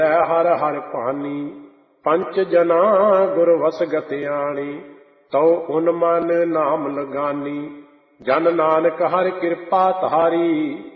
हर हर भानी। पंच जना गुर वसगत आणी, तौ उन मन नाम लगानी। जन नानक हर कृपा तारी,